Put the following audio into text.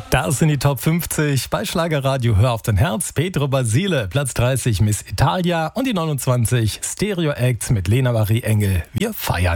Das sind die Top 50 bei Schlagerradio Hör auf dein Herz. Pedro Basile, Platz 30 Miss Italia und die 29 Stereo Acts mit Lena Marie Engel. Wir feiern.